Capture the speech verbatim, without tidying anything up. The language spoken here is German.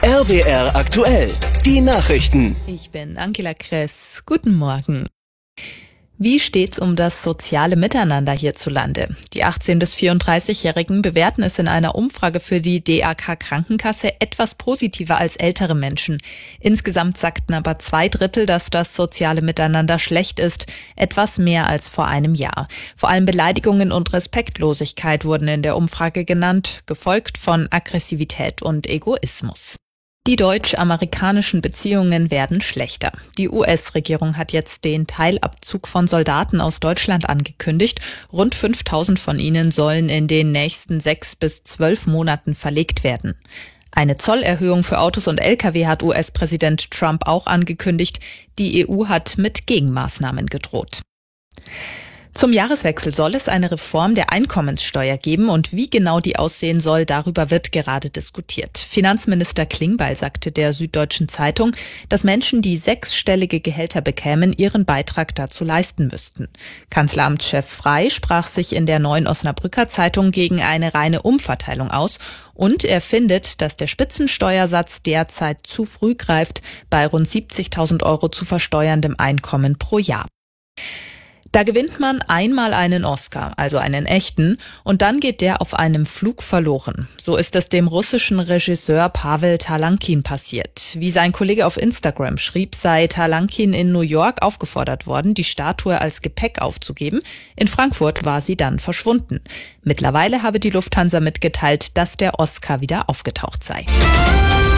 R W R aktuell, die Nachrichten. Ich bin Angela Kress. Guten Morgen. Wie steht's um das soziale Miteinander hierzulande? Die achtzehn- bis vierunddreißigjährigen bewerten es in einer Umfrage für die D A K Krankenkasse etwas positiver als ältere Menschen. Insgesamt sagten aber zwei Drittel, dass das soziale Miteinander schlecht ist, etwas mehr als vor einem Jahr. Vor allem Beleidigungen und Respektlosigkeit wurden in der Umfrage genannt, gefolgt von Aggressivität und Egoismus. Die deutsch-amerikanischen Beziehungen werden schlechter. Die U S-Regierung hat jetzt den Teilabzug von Soldaten aus Deutschland angekündigt. Rund fünftausend von ihnen sollen in den nächsten sechs bis zwölf Monaten verlegt werden. Eine Zollerhöhung für Autos und L K W hat U S-Präsident Trump auch angekündigt. Die E U hat mit Gegenmaßnahmen gedroht. Zum Jahreswechsel soll es eine Reform der Einkommenssteuer geben und wie genau die aussehen soll, darüber wird gerade diskutiert. Finanzminister Klingbeil sagte der Süddeutschen Zeitung, dass Menschen, die sechsstellige Gehälter bekämen, ihren Beitrag dazu leisten müssten. Kanzleramtschef Frey sprach sich in der Neuen Osnabrücker Zeitung gegen eine reine Umverteilung aus und er findet, dass der Spitzensteuersatz derzeit zu früh greift bei rund siebzigtausend Euro zu versteuerndem Einkommen pro Jahr. Da gewinnt man einmal einen Oscar, also einen echten, und dann geht der auf einem Flug verloren. So ist es dem russischen Regisseur Pawel Talankin passiert. Wie sein Kollege auf Instagram schrieb, sei Talankin in New York aufgefordert worden, die Statue als Gepäck aufzugeben. In Frankfurt war sie dann verschwunden. Mittlerweile habe die Lufthansa mitgeteilt, dass der Oscar wieder aufgetaucht sei.